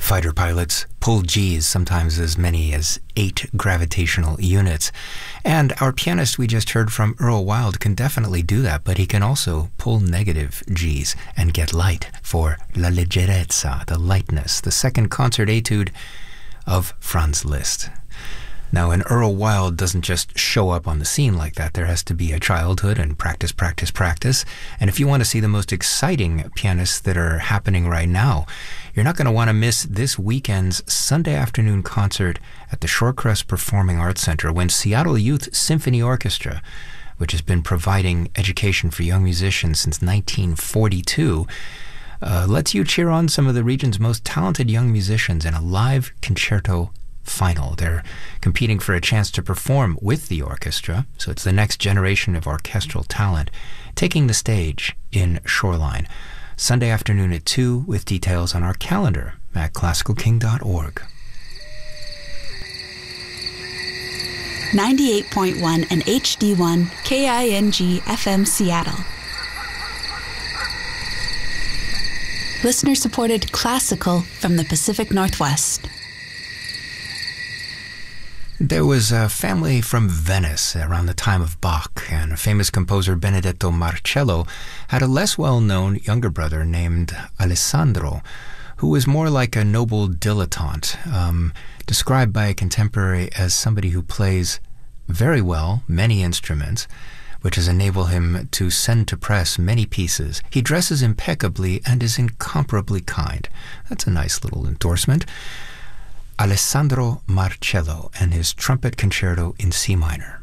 Fighter pilots pull Gs, sometimes as many as 8 gravitational units. And our pianist we just heard from, Earl Wild, can definitely do that, but he can also pull negative Gs and get light for La Leggerezza, the lightness, the second concert etude of Franz Liszt. Now, an Earl Wild doesn't just show up on the scene like that. There has to be a childhood and practice, practice, practice. And if you want to see the most exciting pianists that are happening right now, you're not going to want to miss this weekend's Sunday afternoon concert at the Shorecrest Performing Arts Center when Seattle Youth Symphony Orchestra, which has been providing education for young musicians since 1942, lets you cheer on some of the region's most talented young musicians in a live concerto final. They're competing for a chance to perform with the orchestra, so it's the next generation of orchestral talent taking the stage in Shoreline. Sunday afternoon at 2, with details on our calendar at classicalking.org. 98.1 and HD1 KING FM Seattle. Listener-supported classical from the Pacific Northwest. There was a family from Venice around the time of Bach, and a famous composer, Benedetto Marcello, had a less well-known younger brother named Alessandro, who was more like a noble dilettante, described by a contemporary as somebody who plays very well many instruments, which has enabled him to send to press many pieces. He dresses impeccably and is incomparably kind. That's a nice little endorsement. Alessandro Marcello and his trumpet concerto in C minor.